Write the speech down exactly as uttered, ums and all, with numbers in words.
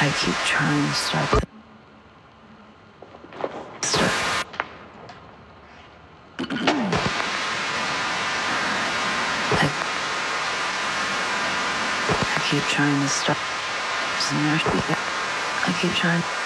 I keep trying to start the start. I, I keep trying to stop. I keep trying.